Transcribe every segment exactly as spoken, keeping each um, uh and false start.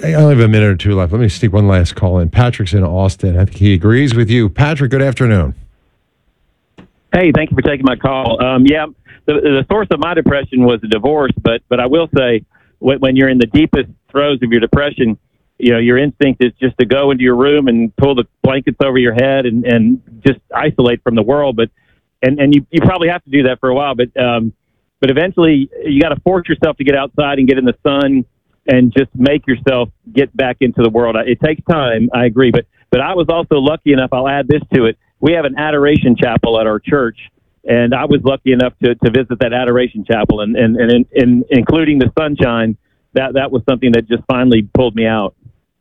I only have a minute or two left. Let me sneak one last call in. Patrick's in Austin. I think he agrees with you. Patrick, good afternoon. Hey, thank you for taking my call. Um, yeah, the, the source of my depression was a divorce, but but I will say, when, when you're in the deepest throes of your depression, you know, your instinct is just to go into your room and pull the blankets over your head and, and just isolate from the world. But and, and you, you probably have to do that for a while, but um, but eventually you got to force yourself to get outside and get in the sun and just make yourself get back into the world. It takes time, I agree, but but I was also lucky enough. I'll add this to it. We have an adoration chapel at our church, and I was lucky enough to, to visit that adoration chapel, and, and, and in, in, including the sunshine, that, that was something that just finally pulled me out.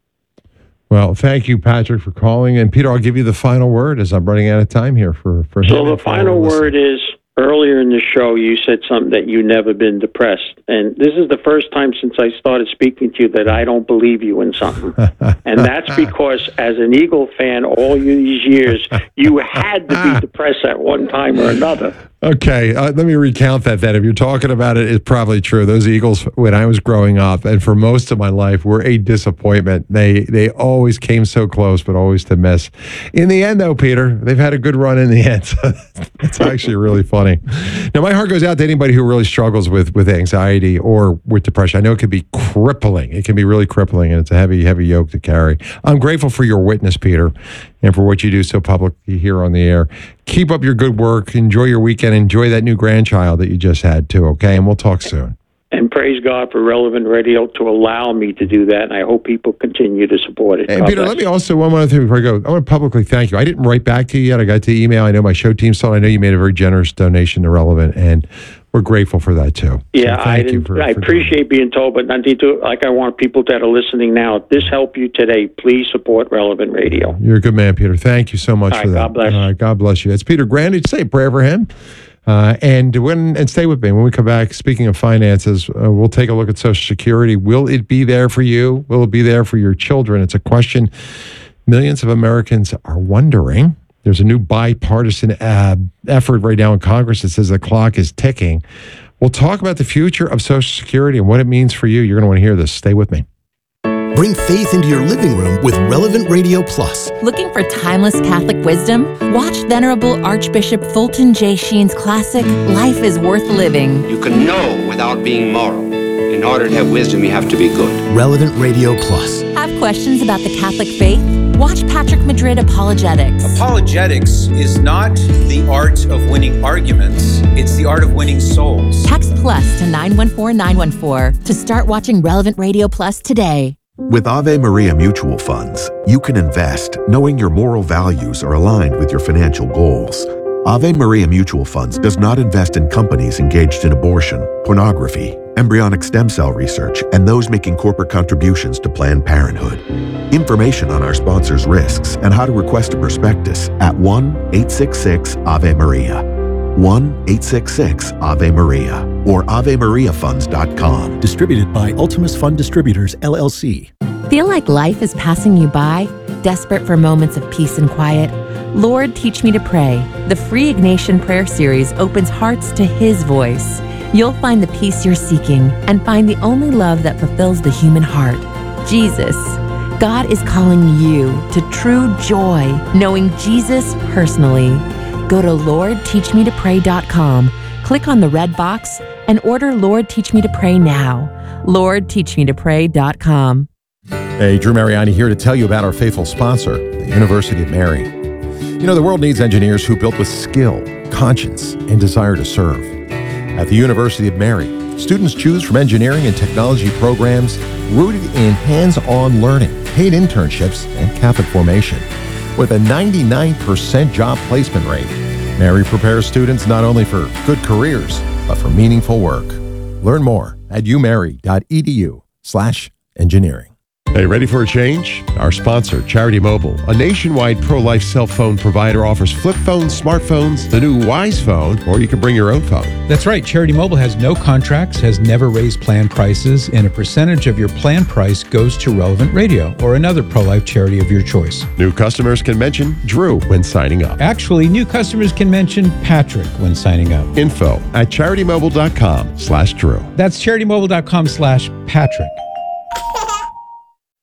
Well, thank you, Patrick, for calling. And Peter, I'll give you the final word as I'm running out of time here for, for So him. the final word is, earlier in the show, you said something that you never been depressed. And this is the first time since I started speaking to you that I don't believe you in something. And that's because as an Eagle fan all these years, you had to be depressed at one time or another. Okay, uh, let me recount that then. If you're talking about it, it's probably true. Those Eagles, when I was growing up, and for most of my life, were a disappointment. They they always came so close, but always to miss. In the end, though, Peter, they've had a good run in the end. So it's actually really funny. Now, my heart goes out to anybody who really struggles with, with anxiety or with depression. I know it can be crippling. It can be really crippling, and it's a heavy, heavy yoke to carry. I'm grateful for your witness, Peter, and for what you do so publicly here on the air. Keep up your good work. Enjoy your weekend. Enjoy that new grandchild that you just had, too, okay? And we'll talk soon. And praise God for Relevant Radio to allow me to do that, and I hope people continue to support it. And God Peter, bless. let me also, one more thing before I go. I want to publicly thank you. I didn't write back to you yet. I got the email. I know my show team saw it. I know you made a very generous donation to Relevant, and we're grateful for that, too. Yeah, so I, thank you didn't, for, I for appreciate being told, but not to, like I want people that are listening now, if this helped you today, please support Relevant Radio. You're a good man, Peter. Thank you so much All for right, that. God bless. All right, God bless you. It's Peter Grandi. Say a prayer for him. Uh, and when and stay with me. When we come back, speaking of finances, uh, we'll take a look at Social Security. Will it be there for you? Will it be there for your children? It's a question millions of Americans are wondering. There's a new bipartisan uh, effort right now in Congress that says the clock is ticking. We'll talk about the future of Social Security and what it means for you. You're going to want to hear this. Stay with me. Bring faith into your living room with Relevant Radio Plus. Looking for timeless Catholic wisdom? Watch Venerable Archbishop Fulton J. Sheen's classic, Life is Worth Living. You can know without being moral. In order to have wisdom, you have to be good. Relevant Radio Plus. Have questions about the Catholic faith? Watch Patrick Madrid Apologetics. Apologetics is not the art of winning arguments. It's the art of winning souls. Text plus to nine one four nine one four to start watching Relevant Radio Plus today. With Ave Maria Mutual Funds, you can invest knowing your moral values are aligned with your financial goals. Ave Maria Mutual Funds does not invest in companies engaged in abortion, pornography, embryonic stem cell research, and those making corporate contributions to Planned Parenthood. Information on our sponsors' risks and how to request a prospectus at one eight six six Ave Maria. one eight six six Ave Maria or ave maria funds dot com. Distributed by Ultimus Fund Distributors, L L C. Feel like life is passing you by? Desperate for moments of peace and quiet? Lord, Teach Me to Pray. The free Ignatian Prayer Series opens hearts to His voice. You'll find the peace you're seeking and find the only love that fulfills the human heart, Jesus. God is calling you to true joy, knowing Jesus personally. Go to lord teach me to pray dot com, click on the red box, and order Lord Teach Me to Pray now. lord teach me to pray dot com. Hey, Drew Mariani here to tell you about our faithful sponsor, the University of Mary. You know, the world needs engineers who build with skill, conscience, and desire to serve. At the University of Mary, students choose from engineering and technology programs rooted in hands-on learning, paid internships, and Catholic formation. With a ninety-nine percent job placement rate, Mary prepares students not only for good careers, but for meaningful work. Learn more at umary.edu slash engineering. Hey, ready for a change? Our sponsor, Charity Mobile, a nationwide pro-life cell phone provider, offers flip phones, smartphones, the new Wise Phone, or you can bring your own phone. That's right. Charity Mobile has no contracts, has never raised plan prices, and a percentage of your plan price goes to Relevant Radio or another pro-life charity of your choice. New customers can mention Drew when signing up. Actually, new customers can mention Patrick when signing up. Info at charitymobile.com slash Drew. That's charitymobile.com slash Patrick.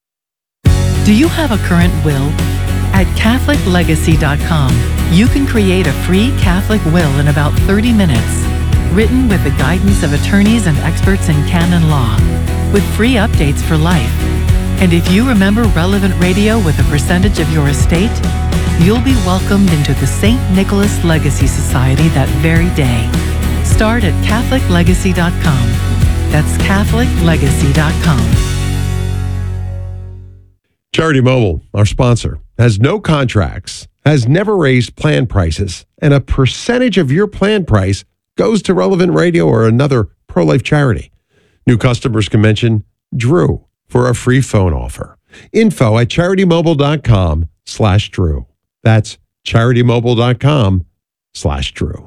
Do you have a current will? At Catholic Legacy dot com, you can create a free Catholic will in about thirty minutes, written with the guidance of attorneys and experts in canon law, with free updates for life. And if you remember Relevant Radio with a percentage of your estate, you'll be welcomed into the Saint Nicholas Legacy Society that very day. Start at Catholic Legacy dot com. That's Catholic Legacy dot com. Charity Mobile, our sponsor, has no contracts, has never raised plan prices, and a percentage of your plan price goes to Relevant Radio or another pro-life charity. New customers can mention Drew for a free phone offer. Info at CharityMobile.com slash Drew. That's CharityMobile.com slash Drew.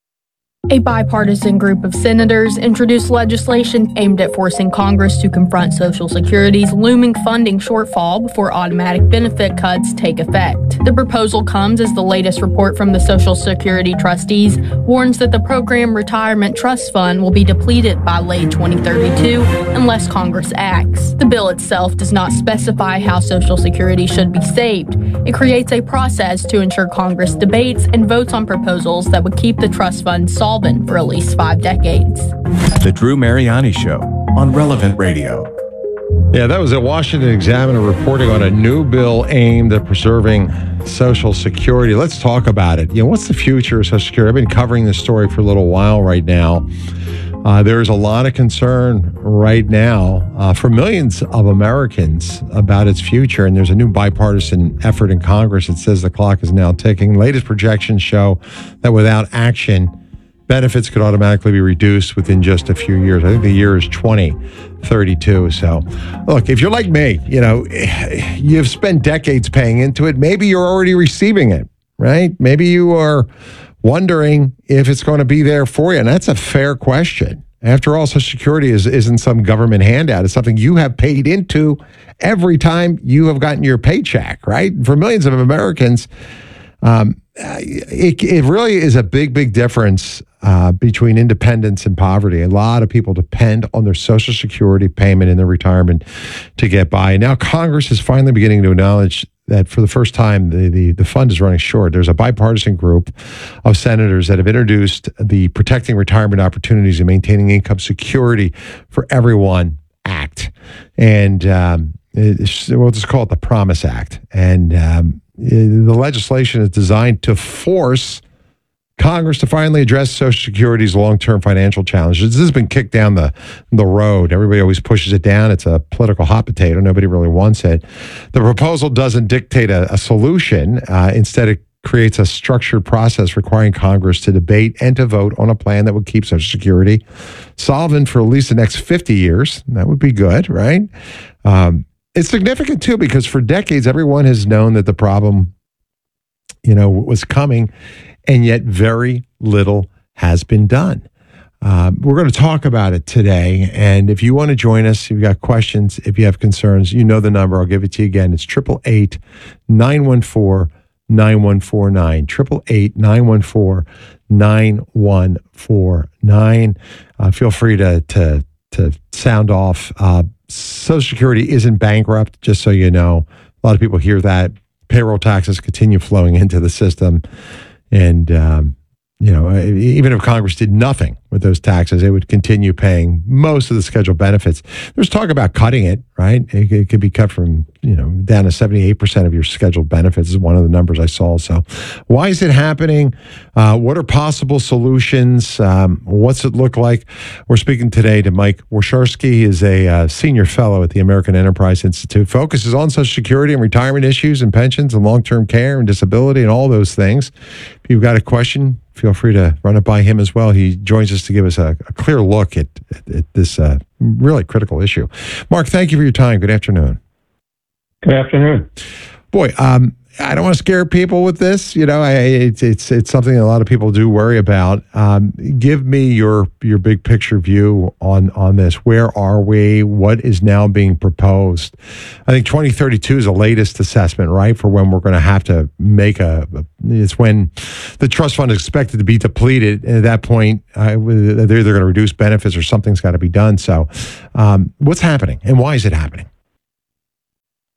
A bipartisan group of senators introduced legislation aimed at forcing Congress to confront Social Security's looming funding shortfall before automatic benefit cuts take effect. The proposal comes as the latest report from the Social Security trustees warns that the program retirement trust fund will be depleted by late twenty thirty-two unless Congress acts. The bill itself does not specify how Social Security should be saved. It creates a process to ensure Congress debates and votes on proposals that would keep the trust fund solvent for at least five decades. The Drew Mariani Show on Relevant Radio. Yeah, that was a Washington Examiner reporting on a new bill aimed at preserving Social Security. Let's talk about it. You know, what's the future of Social Security? I've been covering this story for a little while right now. Uh, there's a lot of concern right now uh, for millions of Americans about its future, and there's a new bipartisan effort in Congress that says the clock is now ticking. Latest projections show that without action, benefits could automatically be reduced within just a few years. I think the year is twenty thirty-two. So, look, if you're like me, you know, you've spent decades paying into it. Maybe you're already receiving it, right? Maybe you are wondering if it's going to be there for you. And that's a fair question. After all, Social Security is, isn't some government handout. It's something you have paid into every time you have gotten your paycheck, right? For millions of Americans, um, it, it really is a big, big difference uh, between independence and poverty. A lot of people depend on their Social Security payment in their retirement to get by. And now Congress is finally beginning to acknowledge that for the first time, the, the, the fund is running short. There's a bipartisan group of senators that have introduced the Protecting Retirement Opportunities and Maintaining Income Security for Everyone Act. And um, it's, we'll just call it the Promise Act. And um, the legislation is designed to force Congress to finally address Social Security's long-term financial challenges. This has been kicked down the, the road. Everybody always pushes it down. It's a political hot potato. Nobody really wants it. The proposal doesn't dictate a, a solution. Uh, instead, it creates a structured process requiring Congress to debate and to vote on a plan that would keep Social Security solvent for at least the next fifty years. That would be good, right? Um, it's significant, too, because for decades, everyone has known that the problem, you know, was coming, and yet very little has been done. Um, we're going to talk about it today, and if you want to join us, if you've got questions, if you have concerns, you know the number. I'll give it to you again. It's eight eight eight, nine one four, nine one four nine, eight eight eight, nine one four, nine one four nine. Uh, feel free to, to, to sound off. Uh, Social Security isn't bankrupt, just so you know. A lot of people hear that. Payroll taxes continue flowing into the system. And, um, you know, even if Congress did nothing with those taxes, it would continue paying most of the scheduled benefits. There's talk about cutting it, right? It, it could be cut from, you know, down to seventy-eight percent of your scheduled benefits is one of the numbers I saw. So why is it happening? Uh, what are possible solutions? Um, what's it look like? We're speaking today to Mike Warshawski. He is a uh, senior fellow at the American Enterprise Institute. Focuses on Social Security and retirement issues and pensions and long-term care and disability and all those things. If you've got a question, feel free to run it by him as well. He joins us to give us a, a clear look at, at, at this uh, really critical issue. Mark, thank you for your time. Good afternoon. Good afternoon. Boy, um, I don't want to scare people with this. You know, I, it's it's it's something that a lot of people do worry about. Um, give me your your big picture view on on this. Where are we? What is now being proposed? I think twenty thirty-two is the latest assessment, right, for when we're going to have to make a. It's when the trust fund is expected to be depleted. And at that point, uh, they're either going to reduce benefits or something's got to be done. So, um, what's happening, and why is it happening? Well,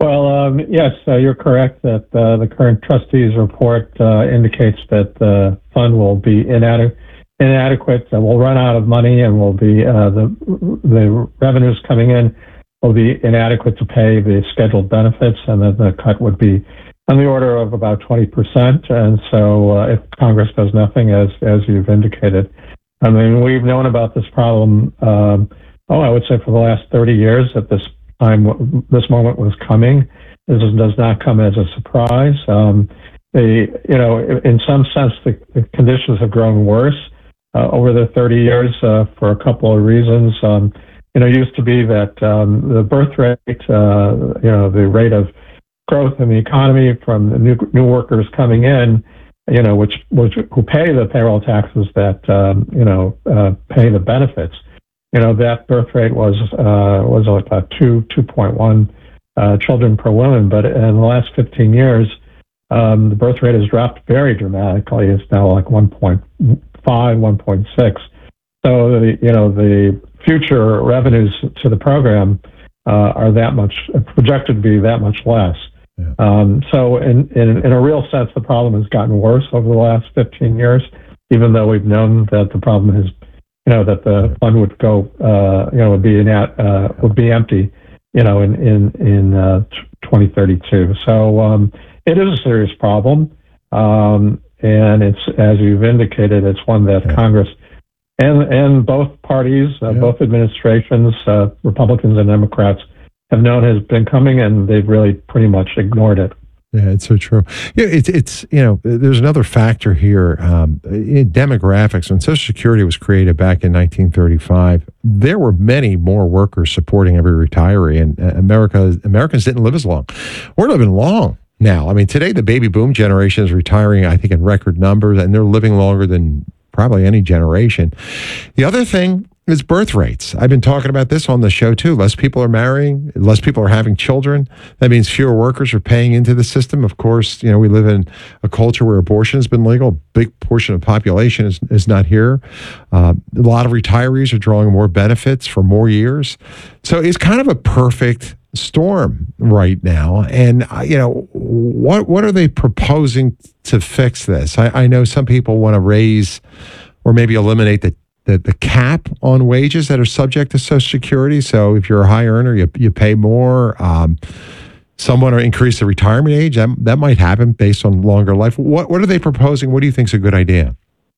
Um, yes, uh, you're correct that uh, the current trustees report uh, indicates that the fund will be inadequate. Inadequate. Uh, will run out of money, and will be uh, the the revenues coming in will be inadequate to pay the scheduled benefits, and then the cut would be on the order of about twenty percent. And so, uh, if Congress does nothing, as as you've indicated, I mean, we've known about this problem. Um, oh, I would say for the last thirty years that this time, this moment was coming. This does not come as a surprise. Um, the you know, in some sense, the, the conditions have grown worse uh, over the thirty years uh, for a couple of reasons. Um, you know, it used to be that um, the birth rate, uh, you know, the rate of growth in the economy from the new new workers coming in, you know, which which who pay the payroll taxes that um, you know uh, pay the benefits. You know, that birth rate was uh, was about two two point one uh, children per woman, but in the last fifteen years, um, the birth rate has dropped very dramatically. It's now like one point five, one point six. So the, you know, the future revenues to the program uh, are that much projected to be that much less. Yeah. Um, so in, in in a real sense, the problem has gotten worse over the last fifteen years, even though we've known that the problem is, you know, that the fund would go, uh, you know, would be in at, uh, would be empty, you know, in in in uh, twenty thirty-two. So um, it is a serious problem, um, and it's, as you've indicated, it's one that yeah. Congress and and both parties, uh, yeah. both administrations, uh, Republicans and Democrats, have known has been coming, and they've really pretty much ignored it. Yeah, it's so true. Yeah, it's it's you know, there's another factor here. Um, in demographics, when Social Security was created back in nineteen thirty-five, there were many more workers supporting every retiree, and uh, America Americans didn't live as long. We're living long now. I mean, today the baby boom generation is retiring, I think, in record numbers, and they're living longer than probably any generation. The other thing is birth rates. I've been talking about this on the show too. Less people are marrying, less people are having children. That means fewer workers are paying into the system. Of course, you know, we live in a culture where abortion has been legal. A big portion of the population is, is not here. Uh, a lot of retirees are drawing more benefits for more years. So it's kind of a perfect storm right now. And, uh, you know, what what are they proposing to fix this? I, I know some people want to raise or maybe eliminate the The, the cap on wages that are subject to Social Security. So if you're a high earner, you you pay more. Um, some want to increase the retirement age. That, that might happen based on longer life. What what are they proposing? What do you think is a good idea?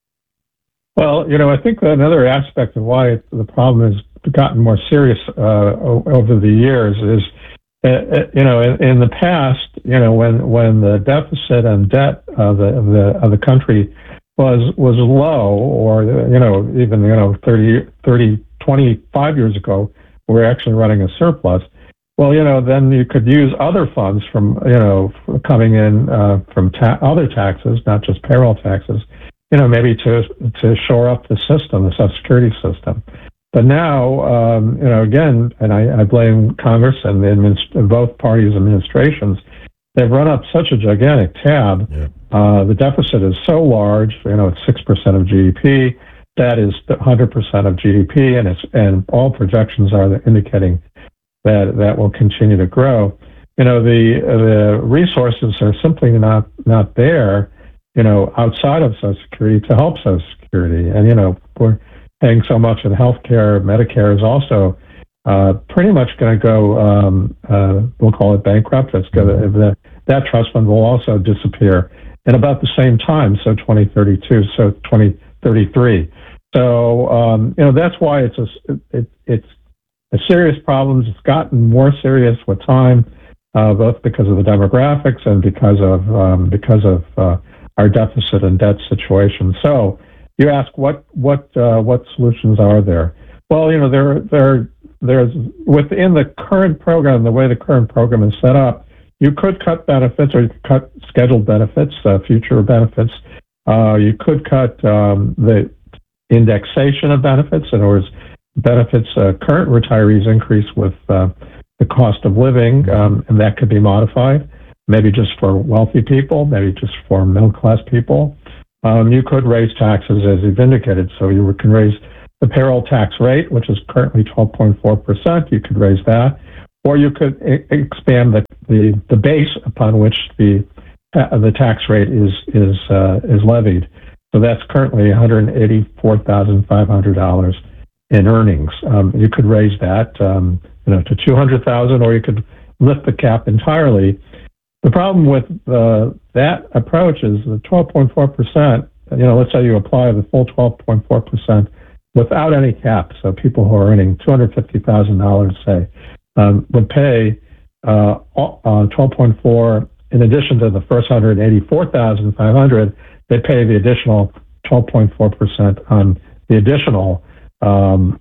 Well, you know, I think another aspect of why it, the problem has gotten more serious uh, over the years is, uh, you know, in, in the past, you know, when when the deficit and debt of the of the, of the country was was low, or, you know, even, you know, thirty, thirty, twenty-five years ago, we we're actually running a surplus. Well, you know, then you could use other funds from, you know, coming in uh, from ta- other taxes, not just payroll taxes, you know, maybe to to shore up the system, the Social Security system. But now, um, you know, again, and I, I blame Congress and the administ- both parties' administrations, they've run up such a gigantic tab. Yeah. Uh, the deficit is so large, you know, it's six percent of G D P. That is one hundred percent of G D P, and it's and all projections are indicating that that will continue to grow. You know, the the resources are simply not not there, you know, outside of Social Security to help Social Security. And, you know, we're paying so much in healthcare. Medicare is also uh, pretty much going to go, um, uh, we'll call it bankrupt. That's gonna, the, that trust fund will also disappear in about the same time, so twenty thirty-two, so twenty thirty-three. So, um, you know, that's why it's a, it, it's a serious problem. It's gotten more serious with time, uh, both because of the demographics and because of um, because of uh, our deficit and debt situation. So, you ask what what uh, what solutions are there? Well, you know, there there there's within the current program, the way the current program is set up, you could cut benefits, or you could cut scheduled benefits, uh, future benefits. Uh, you could cut um, the indexation of benefits. In other words, benefits uh, current retirees increase with uh, the cost of living, um, and that could be modified, maybe just for wealthy people, maybe just for middle-class people. Um, you could raise taxes, as you've indicated. So you can raise the payroll tax rate, which is currently twelve point four percent. You could raise that. or you could I- expand the, the, the base upon which the uh, the tax rate is is uh, is levied. So that's currently one hundred eighty-four thousand five hundred dollars in earnings. Um, you could raise that, um, you know, to two hundred thousand dollars, or you could lift the cap entirely. The problem with uh, that approach is the twelve point four percent. You know, let's say you apply the full twelve point four percent without any cap. So people who are earning two hundred fifty thousand dollars, say, um, would pay uh, uh, twelve point four in addition to the first one hundred eighty-four thousand five hundred dollars. They pay the additional twelve point four percent on the additional um,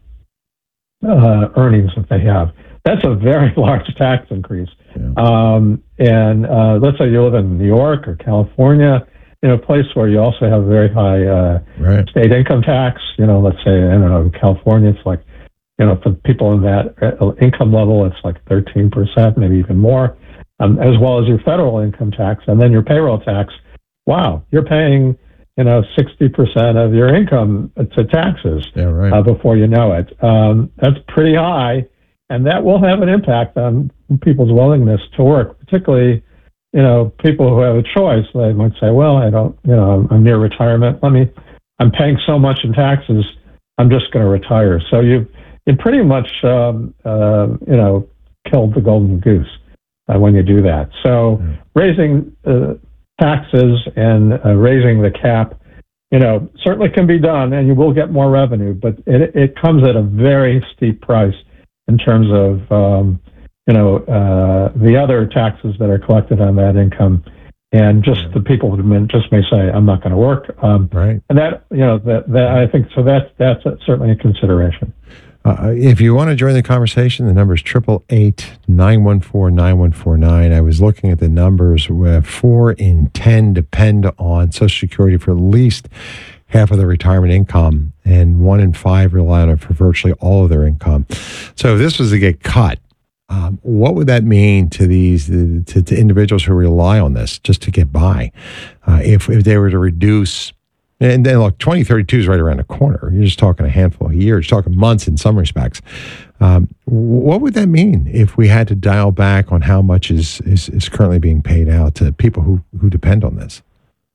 uh, earnings that they have. That's a very large tax increase. Yeah. Um, and uh, let's say you live in New York or California, in a place where you also have very high uh, right. state income tax. You know, let's say, I don't know, in California, it's like, you know, for people in that income level, it's like thirteen percent, maybe even more, um, as well as your federal income tax and then your payroll tax. Wow, you're paying, you know, sixty percent of your income to taxes yeah, right. uh, before you know it. Um, that's pretty high, and that will have an impact on people's willingness to work, particularly, you know, people who have a choice. They might say, well, I don't, you know, I'm, I'm near retirement. Let me, I'm paying so much in taxes, I'm just going to retire. So you you pretty much, um, uh, you know, killed the golden goose uh, when you do that. So yeah. raising uh, taxes and uh, raising the cap, you know, certainly can be done, and you will get more revenue, but it, it comes at a very steep price in terms of, um, you know, uh, the other taxes that are collected on that income, and just the people who just may say, I'm not going to work. Um, right. And that, you know, that, that I think, so that's, that's certainly a consideration. Uh, if you want to join the conversation, the number is triple eight nine one four nine one four nine. I was looking at the numbers where four in ten depend on Social Security for at least half of their retirement income, and one in five rely on it for virtually all of their income. So if this was to get cut, um, what would that mean to these to, to individuals who rely on this just to get by? Uh, if if they were to reduce. And then, look, twenty thirty-two is right around the corner. You're just talking a handful of years, you're talking months in some respects. Um, what would that mean if we had to dial back on how much is, is, is currently being paid out to people who, who depend on this?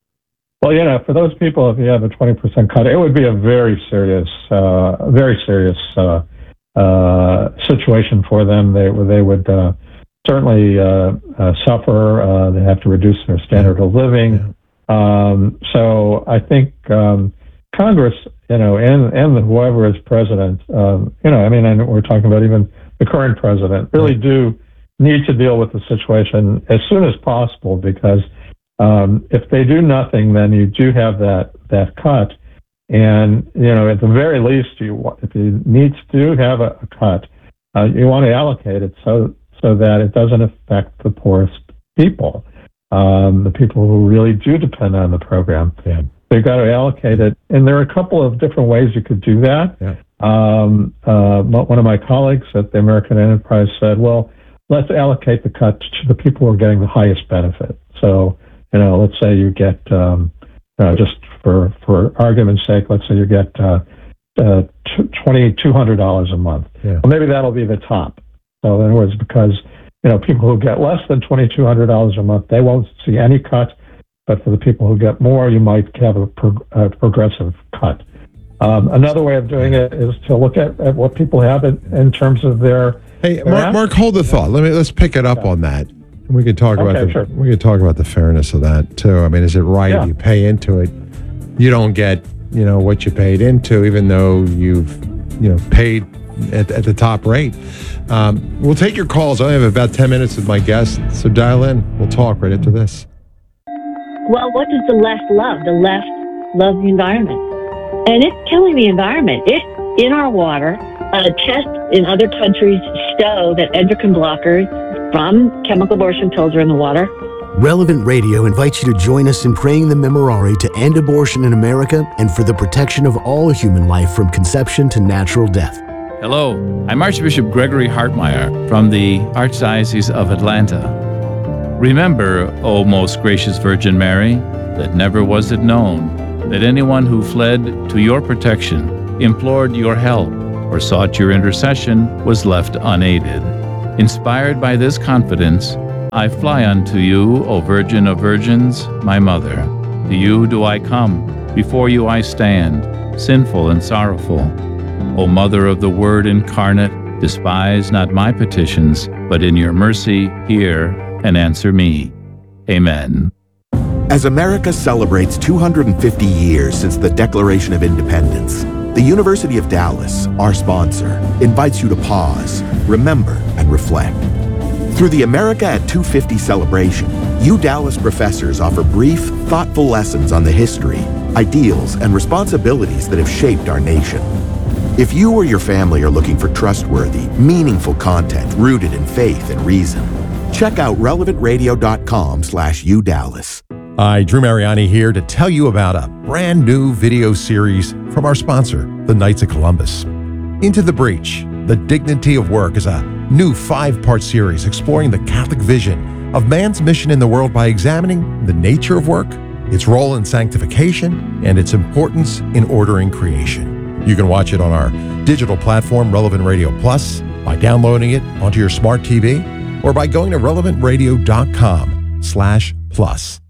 Well, you know, for those people, if you have a twenty percent cut, it would be a very serious, uh, very serious uh, uh, situation for them. They, they would uh, certainly uh, uh, suffer. Uh, they have to reduce their standard of living. Yeah. Um, so I think um, Congress, you know, and and whoever is president, um, you know, I mean, and we're talking about even the current president, really do need to deal with the situation as soon as possible, because um, if they do nothing, then you do have that that cut, and you know, at the very least, you if you need to have a, a cut, uh, you want to allocate it so so that it doesn't affect the poorest people. Um, the people who really do depend on the program. Yeah. They've got to allocate it. And there are a couple of different ways you could do that. Yeah. Um, uh, one of my colleagues at the American Enterprise said, well, let's allocate the cut to the people who are getting the highest benefit. So, you know, let's say you get, um, uh, just for, for argument's sake, let's say you get uh, uh, two thousand two hundred dollars a month. Yeah. Well, maybe that'll be the top. So in other words, because you know, people who get less than two thousand two hundred dollars a month, they won't see any cut. But for the people who get more, you might have a, pro- a progressive cut. Um, another way of doing it is to look at, at what people have in, in terms of their. Hey, their Mark, Mark, hold the thought. Let me let's pick it up yeah. on that. And we can talk okay, about the sure. we can talk about the fairness of that too. I mean, is it right yeah. if you pay into it, you don't get you know what you paid into, even though you've you know paid at, at the top rate. Um, we'll take your calls. I have about ten minutes with my guest, so dial in. We'll talk right after this. Well, what does the left love? The left loves the environment. And it's killing the environment. It's in our water. Uh, tests in other countries show that endocrine blockers from chemical abortion pills are in the water. Relevant Radio invites you to join us in praying the Memorare to end abortion in America and for the protection of all human life from conception to natural death. Hello, I'm Archbishop Gregory Hartmeyer from the Archdiocese of Atlanta. Remember, O most gracious Virgin Mary, that never was it known that anyone who fled to your protection, implored your help, or sought your intercession was left unaided. Inspired by this confidence, I fly unto you, O Virgin of Virgins, my Mother. To you do I come, before you I stand, sinful and sorrowful. O Mother of the Word incarnate, despise not my petitions, but in your mercy hear and answer me. Amen. As America celebrates two hundred fifty years since the Declaration of Independence, the University of Dallas, our sponsor, invites you to pause, remember, and reflect. Through the America at two fifty celebration, U Dallas professors offer brief, thoughtful lessons on the history, ideals, and responsibilities that have shaped our nation. If you or your family are looking for trustworthy, meaningful content rooted in faith and reason, check out relevant radio dot com slash U Dallas. Hi, Drew Mariani here to tell you about a brand new video series from our sponsor, the Knights of Columbus. Into the Breach, The Dignity of Work is a new five-part series exploring the Catholic vision of man's mission in the world by examining the nature of work, its role in sanctification, and its importance in ordering creation. You can watch it on our digital platform, Relevant Radio Plus, by downloading it onto your smart T V, or by going to relevant radio dot com slash plus.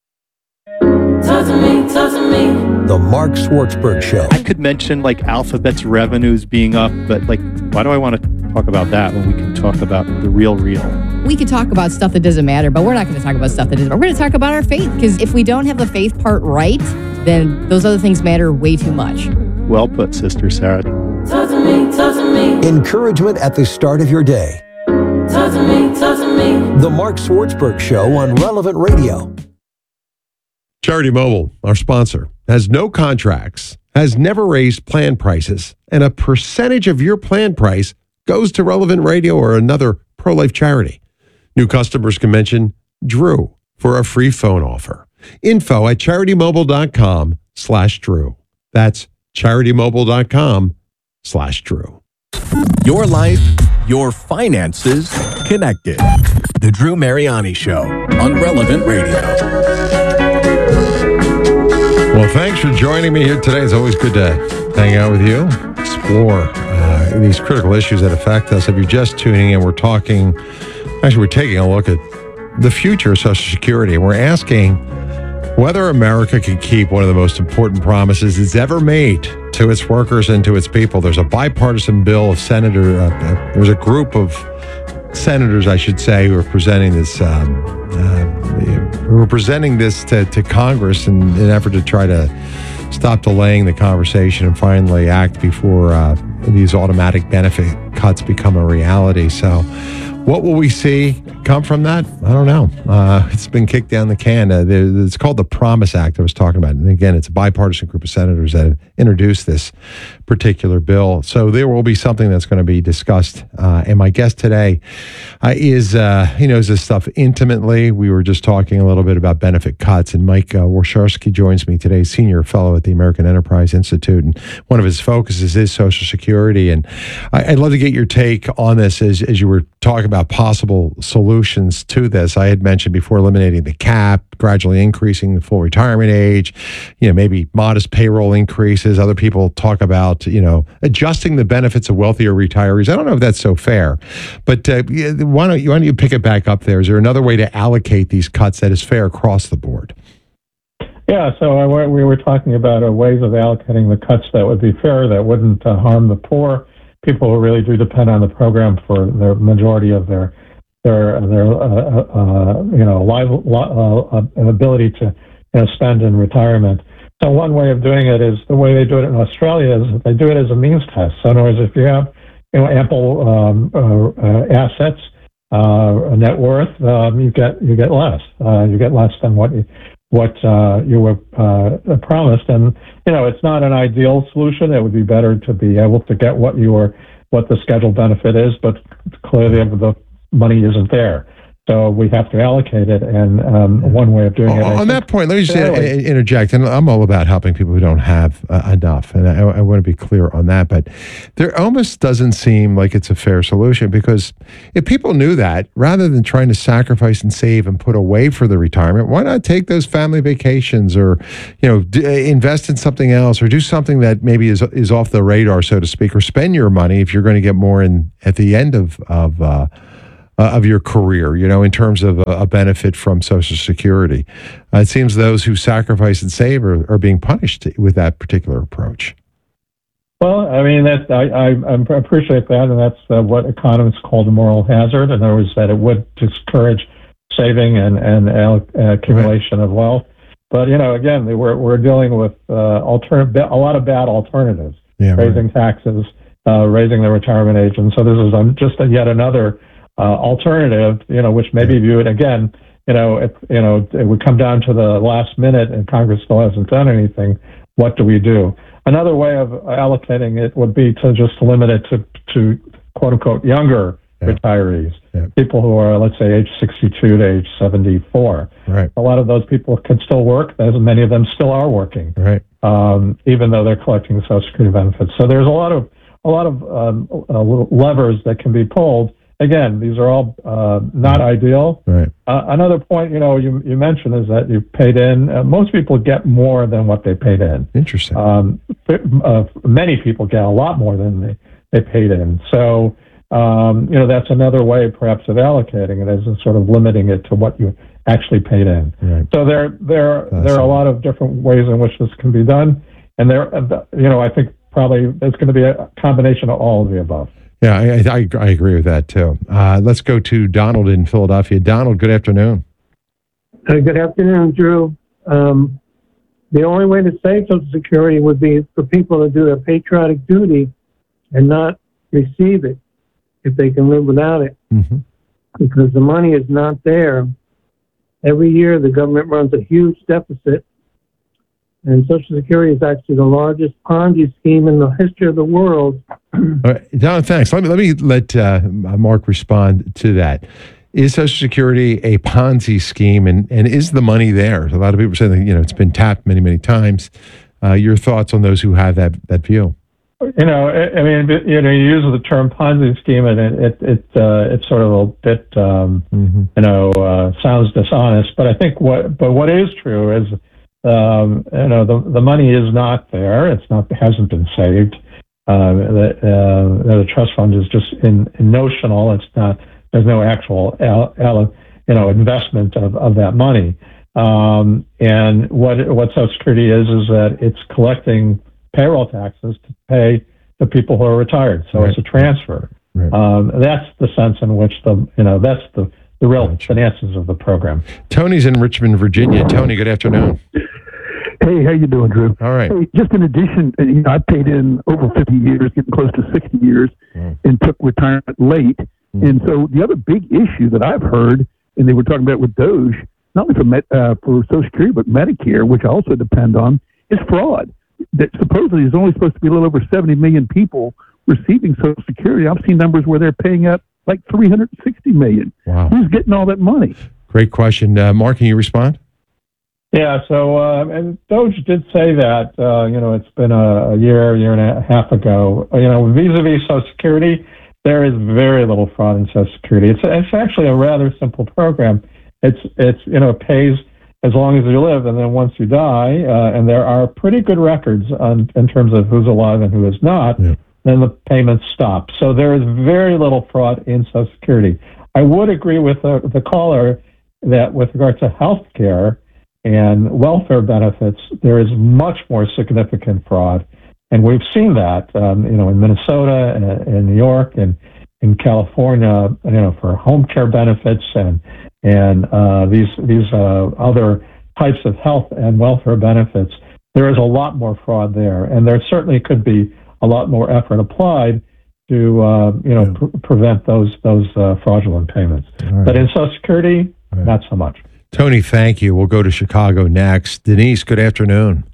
Talk to me, talk to me. The Mark Schwartzberg Show. I could mention like Alphabet's revenues being up, but like, why do I want to talk about that when we can talk about the real real? We could talk about stuff that doesn't matter, but we're not going to talk about stuff that doesn't matter. We're going to talk about our faith, because if we don't have the faith part right, then those other things matter way too much. Well put, Sister Sarah. Talk to me, talk to me. Encouragement at the start of your day. Talk to me, talk to me. The Mark Schwartzberg Show on Relevant Radio. Charity Mobile, our sponsor, has no contracts, has never raised plan prices, and a percentage of your plan price goes to Relevant Radio or another pro-life charity. New customers can mention Drew for a free phone offer. Info at charitymobile.com slash Drew. That's charitymobile.com slash Drew. Your life, your finances, connected. The Drew Mariani Show on Relevant Radio. Well, thanks for joining me here today. It's always good to hang out with you, explore uh, these critical issues that affect us. If you're just tuning in, we're talking, actually, we're taking a look at the future of Social Security. We're asking whether America can keep one of the most important promises it's ever made to its workers and to its people. There's a bipartisan bill of senator, uh, uh, there's a group of senators, I should say, who are presenting this um, uh, who are presenting this to, to Congress in an effort to try to stop delaying the conversation and finally act before uh, these automatic benefit cuts become a reality. So what will we see come from that? I don't know. Uh, it's been kicked down the can. Uh, it's called the Promise Act I was talking about. And again, it's a bipartisan group of senators that have introduced this particular bill. So there will be something that's going to be discussed. Uh, and my guest today uh, is, uh, he knows this stuff intimately. We were just talking a little bit about benefit cuts. And Mike uh, Warshawski joins me today, senior fellow at the American Enterprise Institute. And one of his focuses is Social Security. And I, I'd love to get your take on this as, as you were talking about possible solutions to this. I had mentioned before eliminating the cap, gradually increasing the full retirement age, you know, maybe modest payroll increases. Other people talk about, you know, adjusting the benefits of wealthier retirees. I don't know if that's so fair, but uh, why don't you, why don't you pick it back up there? Is there another way to allocate these cuts that is fair across the board? Yeah, so I, we were talking about uh, ways of allocating the cuts that would be fair, that wouldn't uh, harm the poor, people who really do depend on the program for the majority of their their their uh, uh, you know live, uh, uh, ability to you know, spend in retirement. So one way of doing it is the way they do it in Australia is they do it as a means test. So in other words, if you have you know ample um, uh, uh, assets, uh, net worth, um, you get you get less. Uh, you get less than what you what uh, you were uh, promised. And you know it's not an ideal solution. It would be better to be able to get what you were what the scheduled benefit is, but clearly the money isn't there. So we have to allocate it, and um, one way of doing it... On that point, let me just really interject, and I'm all about helping people who don't have uh, enough, and I, I want to be clear on that, but there almost doesn't seem like it's a fair solution, because if people knew that, rather than trying to sacrifice and save and put away for the retirement, why not take those family vacations, or you know, d- invest in something else, or do something that maybe is is off the radar, so to speak, or spend your money if you're going to get more in at the end of... of uh, uh, of your career, you know, in terms of a, a benefit from Social Security. Uh, it seems those who sacrifice and save are, are being punished with that particular approach. Well, I mean, that's, I, I, I appreciate that, and that's uh, what economists call the moral hazard. In other words, that it would discourage saving and, and uh, accumulation right. of wealth. But, you know, again, we're, we're dealing with uh, altern- a lot of bad alternatives, yeah, raising right. taxes, uh, raising the retirement age. And so this is um, just a, yet another uh, alternative, you know, which may be viewed, again, you know, if, you know, it would come down to the last minute and Congress still hasn't done anything. What do we do? Another way of allocating it would be to just limit it to, to quote unquote, younger yeah. retirees, yeah. people who are, let's say, age sixty-two to age seventy-four. Right. A lot of those people can still work, as many of them still are working, right. um, even though they're collecting Social Security benefits. So there's a lot of a lot of um, uh, levers that can be pulled. Again, these are all uh, not ideal. Right. Uh, another point, you know, you, you mentioned is that you paid in. Uh, most people get more than what they paid in. Interesting. Um, uh, many people get a lot more than they, they paid in. So, um, you know, that's another way perhaps of allocating it, is sort of limiting it to what you actually paid in. Right. So there, there, there are a lot of different ways in which this can be done. And there, you know, I think probably there's going to be a combination of all of the above. Yeah, I, I, I agree with that, too. Uh, let's go to Donald in Philadelphia. Donald, good afternoon. Uh, good afternoon, Drew. Um, the only way to save Social Security would be for people to do their patriotic duty and not receive it if they can live without it, mm-hmm. because the money is not there. Every year, the government runs a huge deficit, and Social Security is actually the largest Ponzi scheme in the history of the world. All right, Don, thanks. Let me let me let uh, Mark respond to that. Is Social Security a Ponzi scheme, and, and is the money there? A lot of people say that, you know, it's been tapped many, many times. Uh, your thoughts on those who have that, that view? You know, I, I mean, you know, you use the term Ponzi scheme, and it it it uh, it's sort of a bit, um, mm-hmm. you know, uh, sounds dishonest. But I think what, but what is true is, um, you know, the the money is not there. It's not hasn't been saved. Uh, the, uh, the trust fund is just in, in notional. It's not. There's no actual, you know, investment of, of that money. Um, and what what Social Security is is that it's collecting payroll taxes to pay the people who are retired. So right. it's a transfer. Right. Um, that's the sense in which the you know that's the the real gotcha. finances of the program. Tony's in Richmond, Virginia. Tony, good afternoon. Hey, how you doing, Drew? All right. Hey, just in addition, you know, I paid in over fifty years, getting close to sixty years, mm. and took retirement late. Mm. And so the other big issue that I've heard, and they were talking about with Doge, not only for Met, uh, for Social Security, but Medicare, which I also depend on, is fraud. That supposedly is only supposed to be a little over seventy million people receiving Social Security. I've seen numbers where they're paying out like three hundred sixty million. Wow. Who's getting all that money? Great question. Uh, Mark, can you respond? Yeah, so uh, and Doge did say that, uh, you know, it's been a, a year, year and a half ago. You know, vis-a-vis Social Security, there is very little fraud in Social Security. It's it's actually a rather simple program. It's it's you know it pays as long as you live, and then once you die, uh, and there are pretty good records on, in terms of who's alive and who is not, yeah. then the payments stop. So there is very little fraud in Social Security. I would agree with the, the caller that with regard to health care and welfare benefits, there is much more significant fraud. And we've seen that, um, you know, in Minnesota and in New York and in California, you know, for home care benefits and and uh, these these uh, other types of health and welfare benefits. There is a lot more fraud there, and there certainly could be a lot more effort applied to uh, you know yeah. pr- prevent those those uh, fraudulent payments. Right. But in Social Security, right. not so much. Tony, thank you. We'll go to Chicago next. Denise, good afternoon.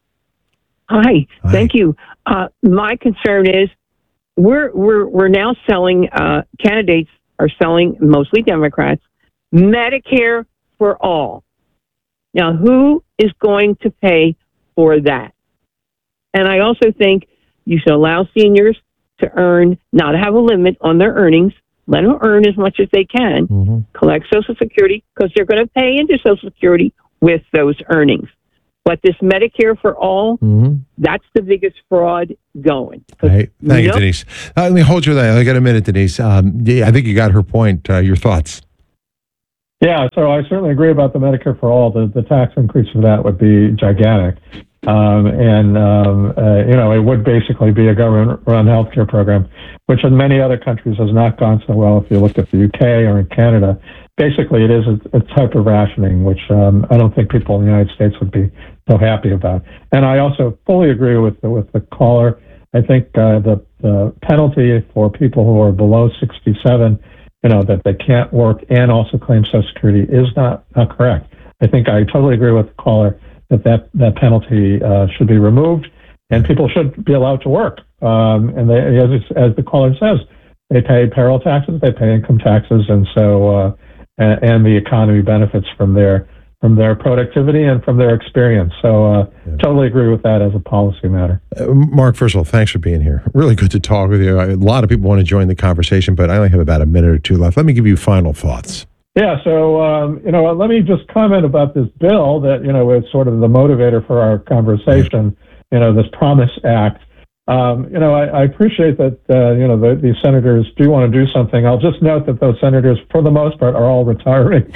Hi, Hi. Thank you. Uh, my concern is we're we're we're now selling. Uh, candidates are selling, mostly Democrats, Medicare for all. Now, who is going to pay for that? And I also think you should allow seniors to earn, not have a limit on their earnings. Let them earn as much as they can. Mm-hmm. Collect Social Security because they're going to pay into Social Security with those earnings. But this Medicare for all, Mm-hmm. that's the biggest fraud going. Hey, thank you, Nope. Denise. Uh, let me hold you there. I got a minute, Denise. Um, yeah, I think you got her point. Uh, your thoughts? Yeah, so I certainly agree about the Medicare for all. The, the tax increase for that would be gigantic. Um, and, um, uh, you know, it would basically be a government-run healthcare program, which in many other countries has not gone so well. If you look at the U K or in Canada, basically it is a, a type of rationing, which um, I don't think people in the United States would be so happy about. And I also fully agree with the, with the caller. I think uh, the, the penalty for people who are below sixty-seven, you know, that they can't work and also claim Social Security is not, not correct. I think I totally agree with the caller that that, that penalty uh, should be removed and people should be allowed to work. Um, and they, as, as the caller says, they pay payroll taxes, they pay income taxes, and so uh, and, and the economy benefits from their from their productivity and from their experience. So uh, yeah. Totally agree with that as a policy matter. Uh, Mark, first of all, thanks for being here. Really good to talk with you. A lot of people want to join the conversation, but I only have about a minute or two left. Let me give you final thoughts. Yeah, so, um, you know, let me just comment about this bill that, you know, is sort of the motivator for our conversation, you know, this Promise Act. Um, you know, I, I appreciate that, uh, you know, the, the senators do want to do something. I'll just note that those senators, for the most part, are all retiring.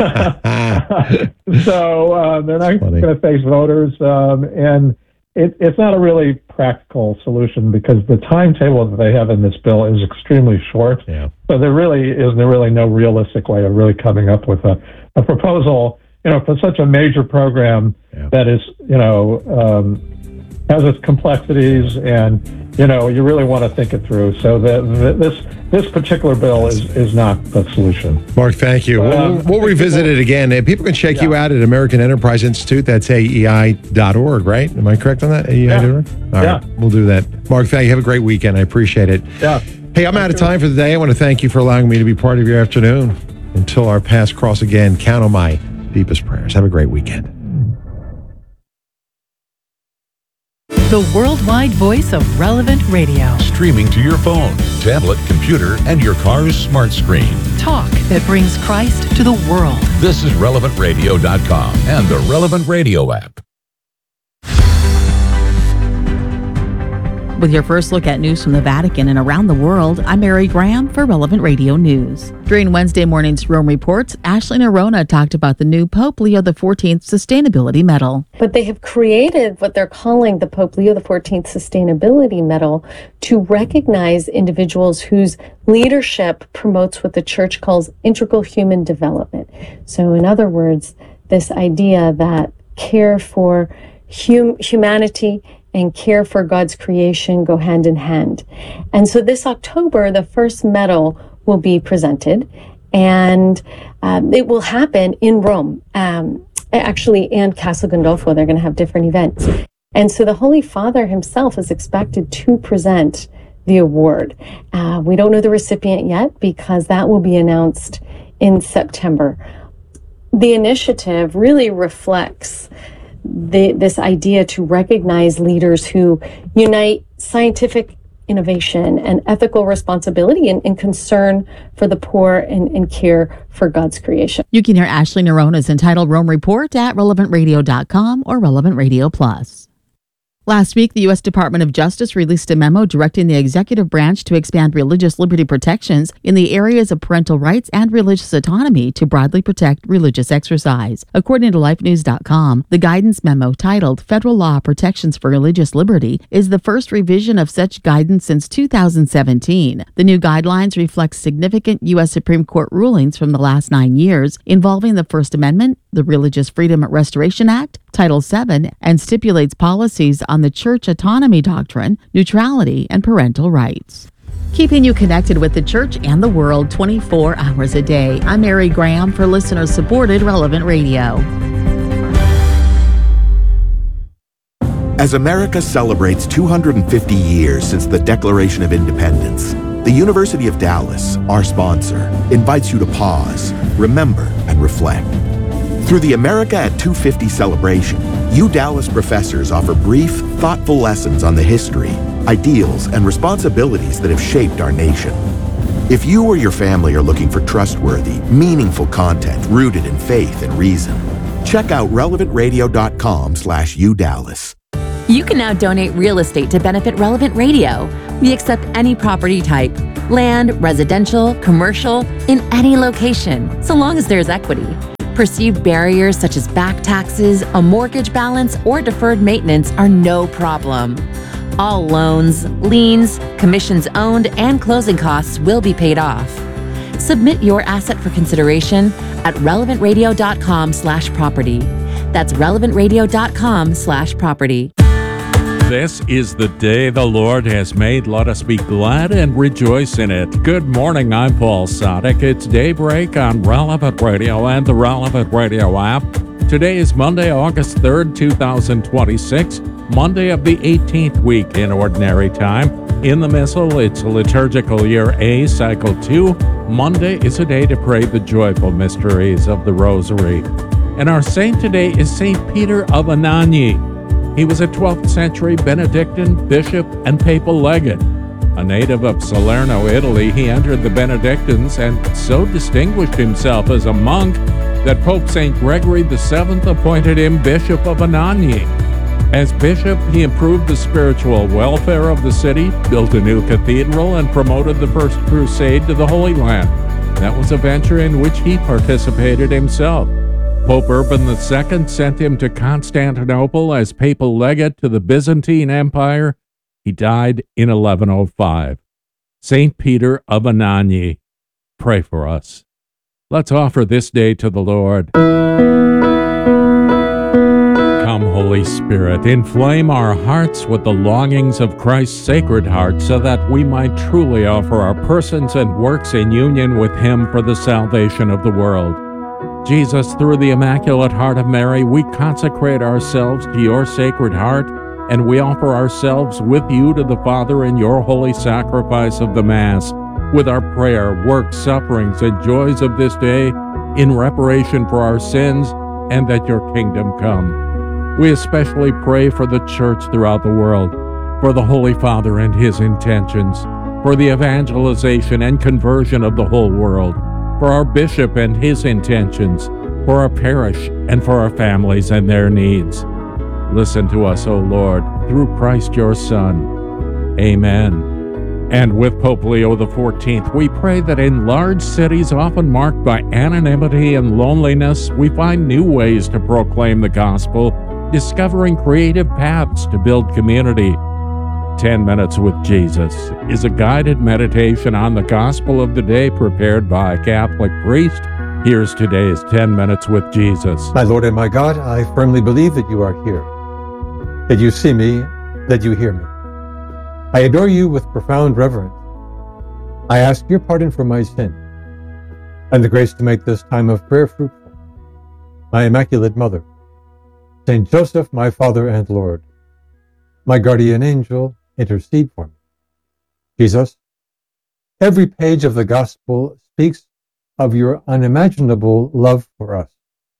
so uh, they're not going to face voters. Um, and it, it's not a really practical solution because the timetable that they have in this bill is extremely short. Yeah. So there really is there really no realistic way of really coming up with a, a proposal, you know, for such a major program yeah. that is, you know, um, has its complexities, and you know you really want to think it through. So the, the, this this particular bill is is not the solution. Mark, thank you. Um, we'll, we'll revisit it again. People can check yeah. you out at American Enterprise Institute. That's A E I dot org, right? Am I correct on that? A E I dot org? Yeah. All yeah. right, we'll do that. Mark, thank you. Have a great weekend. I appreciate it. Yeah. Hey, I'm out of time for the day. I want to thank you for allowing me to be part of your afternoon. Until our paths cross again, count on my deepest prayers. Have a great weekend. The worldwide voice of Relevant Radio. Streaming to your phone, tablet, computer, and your car's smart screen. Talk that brings Christ to the world. This is relevant radio dot com and the Relevant Radio app. With your first look at news from the Vatican and around the world, I'm Mary Graham for Relevant Radio News. During Wednesday morning's Rome Reports, Ashley Nerona talked about the new Pope Leo the fourteenth Sustainability Medal. But they have created what they're calling the Pope Leo the fourteenth Sustainability Medal to recognize individuals whose leadership promotes what the Church calls integral human development. So in other words, this idea that care for hum- humanity and care for God's creation go hand in hand. And so this October, the first medal will be presented, and um, it will happen in Rome, um, actually, and Castel Gandolfo. They're going to have different events. And so the Holy Father himself is expected to present the award. Uh, we don't know the recipient yet because that will be announced in September. The initiative really reflects The, this idea to recognize leaders who unite scientific innovation and ethical responsibility and, and concern for the poor and, and care for God's creation. You can hear Ashley Nerona's entitled Rome Report at relevant radio dot com or Relevant Radio Plus. Last week, the U S Department of Justice released a memo directing the executive branch to expand religious liberty protections in the areas of parental rights and religious autonomy to broadly protect religious exercise. According to life news dot com, the guidance memo titled Federal Law Protections for Religious Liberty is the first revision of such guidance since two thousand seventeen. The new guidelines reflect significant U S Supreme Court rulings from the last nine years involving the First Amendment, the Religious Freedom Restoration Act, Title seven, and stipulates policies on the church autonomy doctrine, neutrality, and parental rights. Keeping you connected with the church and the world twenty-four hours a day, I'm Mary Graham for listener-supported Relevant Radio. As America celebrates two hundred fifty years since the Declaration of Independence, the University of Dallas, our sponsor, invites you to pause, remember, and reflect. Through the America at two fifty celebration, U Dallas professors offer brief, thoughtful lessons on the history, ideals, and responsibilities that have shaped our nation. If you or your family are looking for trustworthy, meaningful content rooted in faith and reason, Check out relevant radio dot com slash U Dallas. You can now donate real estate to benefit Relevant Radio. We accept any property type, land, residential, commercial, in any location, so long as there's equity. Perceived barriers such as back taxes, a mortgage balance, or deferred maintenance are no problem. All loans, liens, commissions owned, and closing costs will be paid off. Submit your asset for consideration at relevant radio dot com slash property. That's relevant radio dot com slash property. This is the day the Lord has made. Let us be glad and rejoice in it. Good morning, I'm Paul Sadek. It's Daybreak on Relevant Radio and the Relevant Radio app. Today is Monday, August third, two thousand twenty-six, Monday of the eighteenth week in Ordinary Time. In the Missal, it's liturgical year A, cycle two. Monday is a day to pray the joyful mysteries of the Rosary. And our saint today is Saint Peter of Anagni. He was a twelfth century Benedictine bishop and papal legate. A native of Salerno, Italy, he entered the Benedictines and so distinguished himself as a monk that Pope Saint Gregory the seventh appointed him Bishop of Anagni. As bishop, he improved the spiritual welfare of the city, built a new cathedral, and promoted the First Crusade to the Holy Land. That was a venture in which he participated himself. Pope Urban the Second sent him to Constantinople as papal legate to the Byzantine Empire. He died in eleven oh five. Saint Peter of Anagni, pray for us. Let's offer this day to the Lord. Come, Holy Spirit, inflame our hearts with the longings of Christ's Sacred Heart, so that we might truly offer our persons and works in union with Him for the salvation of the world. Jesus, through the Immaculate Heart of Mary, we consecrate ourselves to your Sacred Heart, and we offer ourselves with you to the Father in your holy sacrifice of the Mass, with our prayer, works, sufferings, and joys of this day, in reparation for our sins, and that your kingdom come. We especially pray for the Church throughout the world, for the Holy Father and his intentions, for the evangelization and conversion of the whole world, for our bishop and his intentions, for our parish, and for our families and their needs. Listen to us, O Lord, through Christ your Son. Amen. And with Pope Leo the fourteenth, we pray that in large cities often marked by anonymity and loneliness, we find new ways to proclaim the gospel, discovering creative paths to build community. ten minutes with Jesus is a guided meditation on the gospel of the day prepared by a Catholic priest. Here's today's ten minutes with Jesus. My Lord and my God, I firmly believe that you are here, that you see me, that you hear me. I adore you with profound reverence. I ask your pardon for my sin and the grace to make this time of prayer fruitful. My Immaculate Mother, Saint Joseph, my Father and Lord, my guardian angel, intercede for me. Jesus, every page of the gospel speaks of your unimaginable love for us.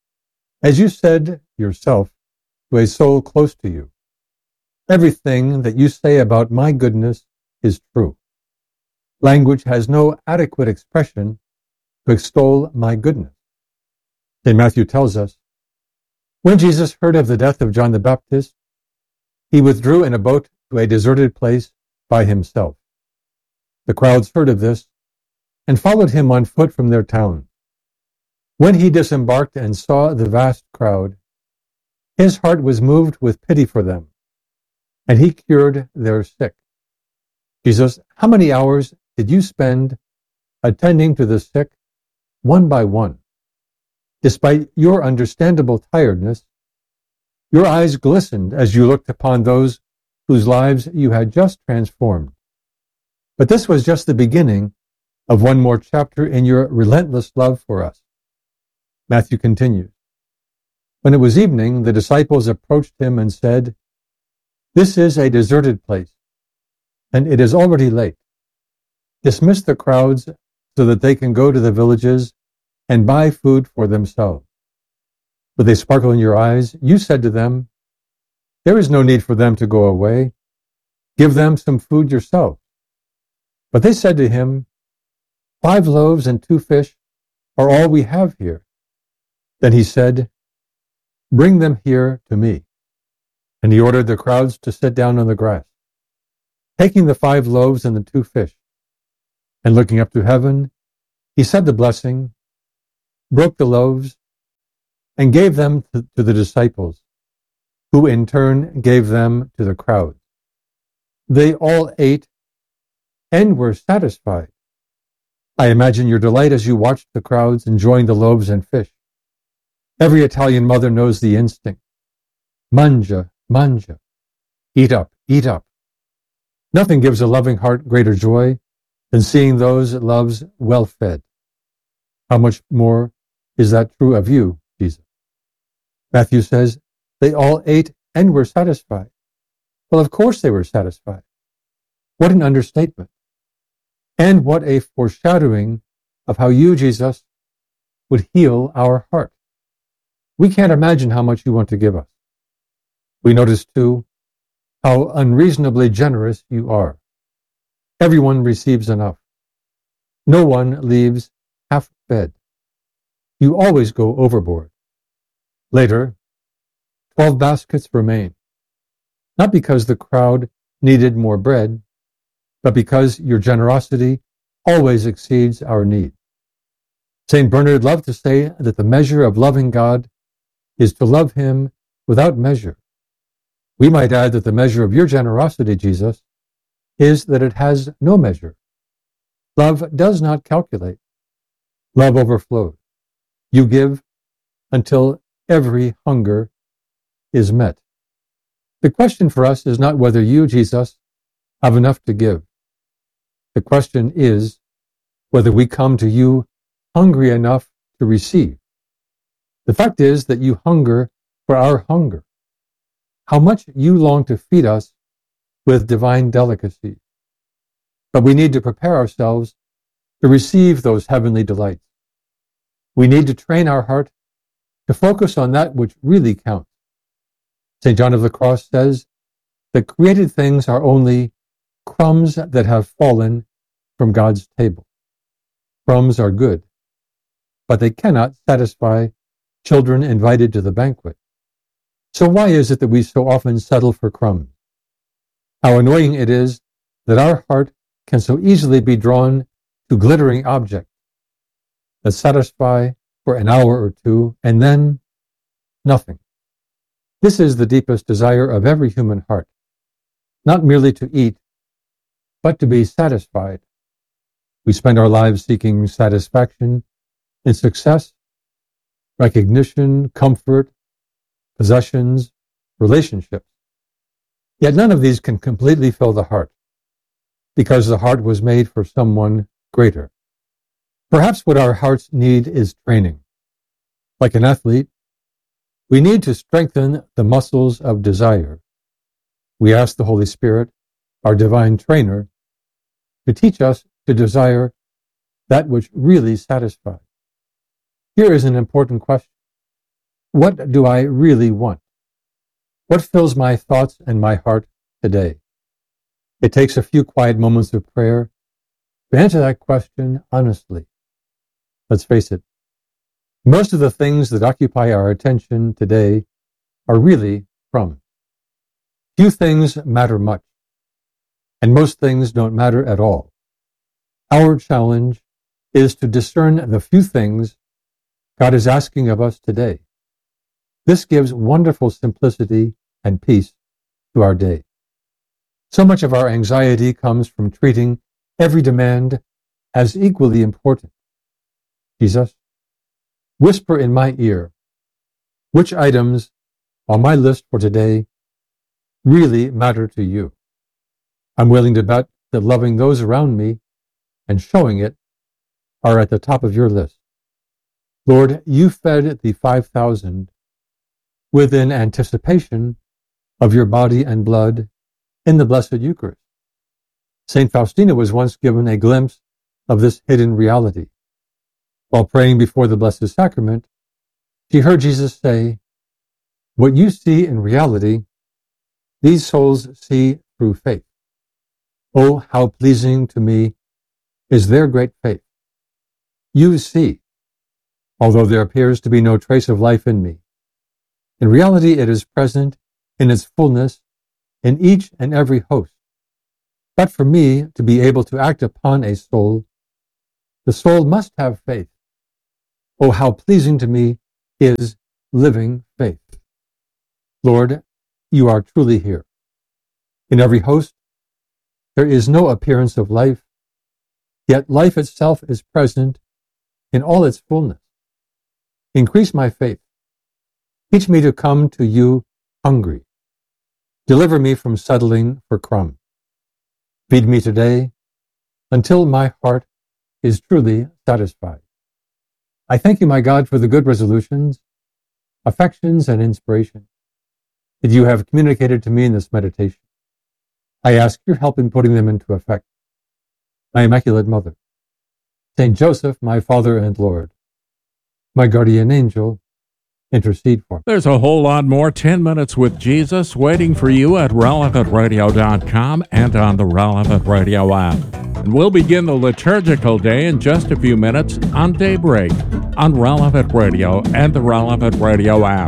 As you said yourself to a soul close to you, everything that you say about my goodness is true. Language has no adequate expression to extol my goodness. Saint Matthew tells us, when Jesus heard of the death of John the Baptist, he withdrew in a boat to a deserted place by himself. The crowds heard of this and followed him on foot from their town. When he disembarked and saw the vast crowd, his heart was moved with pity for them, and he cured their sick. Jesus, how many hours did you spend attending to the sick one by one? Despite your understandable tiredness, your eyes glistened as you looked upon those whose lives you had just transformed. But this was just the beginning of one more chapter in your relentless love for us. Matthew continues, when it was evening, the disciples approached him and said, this is a deserted place, and it is already late. Dismiss the crowds so that they can go to the villages and buy food for themselves. With a sparkle in your eyes, you said to them, there is no need for them to go away. Give them some food yourself. But they said to him, five loaves and two fish are all we have here. Then he said, Bring them here to me. And he ordered the crowds to sit down on the grass. Taking the five loaves and the two fish, and looking up to heaven, he said the blessing, broke the loaves, and gave them to, to the disciples, who in turn gave them to the crowd. They all ate and were satisfied. I imagine your delight as you watched the crowds enjoying the loaves and fish. Every Italian mother knows the instinct. Mangia, mangia. Eat up, eat up. Nothing gives a loving heart greater joy than seeing those it loves well fed. How much more is that true of you, Jesus? Matthew says, they all ate and were satisfied. Well, of course they were satisfied. What an understatement. And what a foreshadowing of how you, Jesus, would heal our heart. We can't imagine how much you want to give us. We notice, too, how unreasonably generous you are. Everyone receives enough. No one leaves half-fed. You always go overboard. Later, twelve baskets remain, not because the crowd needed more bread, but because your generosity always exceeds our need. Saint Bernard loved to say that the measure of loving God is to love him without measure. We might add that the measure of your generosity, Jesus, is that it has no measure. Love does not calculate. Love overflows. You give until every hunger is met. The question for us is not whether you, Jesus, have enough to give. The question is whether we come to you hungry enough to receive. The fact is that you hunger for our hunger. How much you long to feed us with divine delicacies. But we need to prepare ourselves to receive those heavenly delights. We need to train our heart to focus on that which really counts. Saint John of the Cross says that created things are only crumbs that have fallen from God's table. Crumbs are good, but they cannot satisfy children invited to the banquet. So why is it that we so often settle for crumbs? How annoying it is that our heart can so easily be drawn to glittering objects that satisfy for an hour or two, and then nothing. This is the deepest desire of every human heart, not merely to eat, but to be satisfied. We spend our lives seeking satisfaction in success, recognition, comfort, possessions, relationships. Yet none of these can completely fill the heart, because the heart was made for someone greater. Perhaps what our hearts need is training. Like an athlete, we need to strengthen the muscles of desire. We ask the Holy Spirit, our divine trainer, to teach us to desire that which really satisfies. Here is an important question. What do I really want? What fills my thoughts and my heart today? It takes a few quiet moments of prayer to answer that question honestly. Let's face it, most of the things that occupy our attention today are really crumbs. Few things matter much, and most things don't matter at all. Our challenge is to discern the few things God is asking of us today. This gives wonderful simplicity and peace to our day. So much of our anxiety comes from treating every demand as equally important. Jesus, whisper in my ear which items on my list for today really matter to you. I'm willing to bet that loving those around me and showing it are at the top of your list. Lord, you fed the five thousand within anticipation of your body and blood in the Blessed Eucharist. Saint Faustina was once given a glimpse of this hidden reality. While praying before the Blessed Sacrament, she heard Jesus say, "What you see in reality, these souls see through faith. Oh, how pleasing to me is their great faith. You see, although there appears to be no trace of life in me. In reality, it is present in its fullness in each and every host. But for me to be able to act upon a soul, the soul must have faith. Oh, how pleasing to me is living faith. Lord, you are truly here. In every host, there is no appearance of life, yet life itself is present in all its fullness. Increase my faith. Teach me to come to you hungry. Deliver me from settling for crumbs. Feed me today until my heart is truly satisfied. I thank you, my God, for the good resolutions, affections, and inspiration that you have communicated to me in this meditation. I ask your help in putting them into effect. My Immaculate Mother, Saint Joseph, my Father and Lord, my guardian angel, intercede for me. There's a whole lot more ten minutes with Jesus waiting for you at relevant radio dot com and on the Relevant Radio app. And we'll begin the liturgical day in just a few minutes on Daybreak on Relevant Radio and the Relevant Radio app.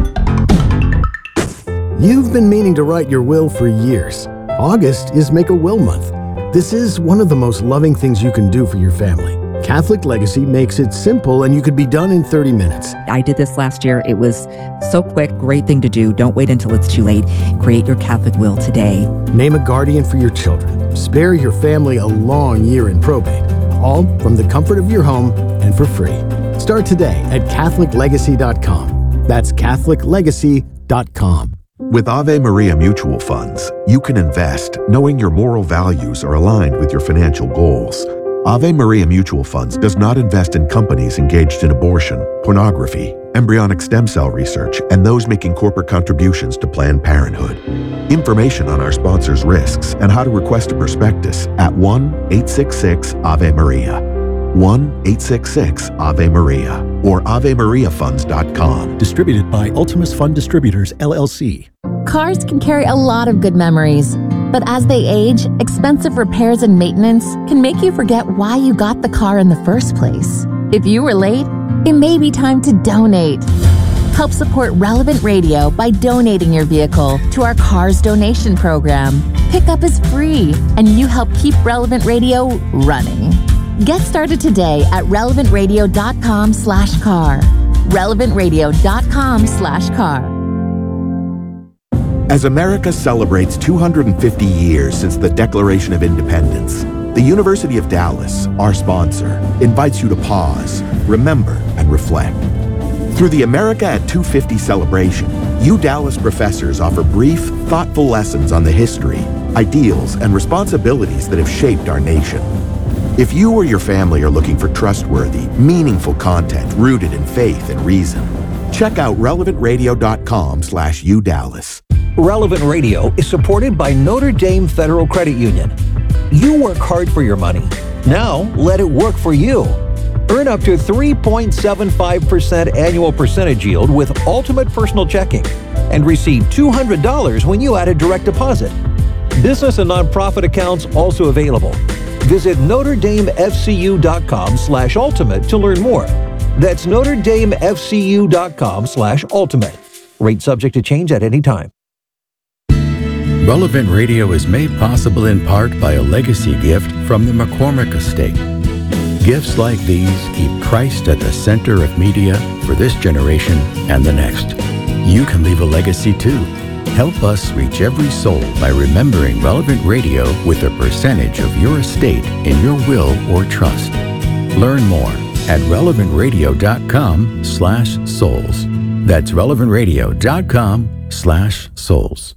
You've been meaning to write your will for years. August is Make a Will Month. This is one of the most loving things you can do for your family. Catholic Legacy makes it simple and you could be done in thirty minutes. I did this last year. It was so quick, great thing to do. Don't wait until it's too late. Create your Catholic will today. Name a guardian for your children. Spare your family a long year in probate. All from the comfort of your home and for free. Start today at Catholic Legacy dot com. That's Catholic Legacy dot com. With Ave Maria Mutual Funds, you can invest knowing your moral values are aligned with your financial goals. Ave Maria Mutual Funds does not invest in companies engaged in abortion, pornography, embryonic stem cell research, and those making corporate contributions to Planned Parenthood. Information on our sponsors' risks and how to request a prospectus at one eight six six Ave Maria. one eight six six Ave Maria or ave maria funds dot com. Distributed by Ultimus Fund Distributors, L L C. Cars can carry a lot of good memories, but as they age, expensive repairs and maintenance can make you forget why you got the car in the first place. If you were late, it may be time to donate. Help support Relevant Radio by donating your vehicle to our Cars Donation Program. Pickup is free, and you help keep Relevant Radio running. Get started today at relevant radio dot com slash car. relevant radio dot com slash car. As America celebrates two hundred fifty years since the Declaration of Independence, the University of Dallas, our sponsor, invites you to pause, remember, and reflect. Through the America at two fifty celebration, U Dallas professors offer brief, thoughtful lessons on the history, ideals, and responsibilities that have shaped our nation. If you or your family are looking for trustworthy, meaningful content rooted in faith and reason, check out relevant radio dot com slash U Dallas. Relevant Radio is supported by Notre Dame Federal Credit Union. You work hard for your money. Now let it work for you. Earn up to three point seven five percent annual percentage yield with Ultimate Personal Checking and receive two hundred dollars when you add a direct deposit. Business and nonprofit accounts also available. Visit notre dame f c u dot com slash ultimate to learn more. That's notre dame f c u dot com slash ultimate. Rate subject to change at any time. Relevant Radio is made possible in part by a legacy gift from the McCormick Estate. Gifts like these keep Christ at the center of media for this generation and the next. You can leave a legacy too. Help us reach every soul by remembering Relevant Radio with a percentage of your estate in your will or trust. Learn more at relevant radio dot com slash souls. That's relevant radio dot com slash souls.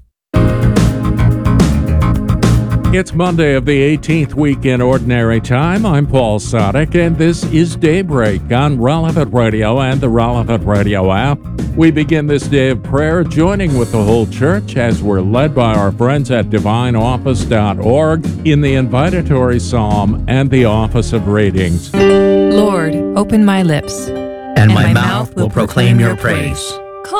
It's Monday of the eighteenth week in Ordinary Time. I'm Paul Sadek, and this is Daybreak on Relevant Radio and the Relevant Radio app. We begin this day of prayer joining with the whole church as we're led by our friends at divine office dot org in the invitatory psalm and the office of readings. Lord, open my lips, and, and my, my mouth will proclaim your praise.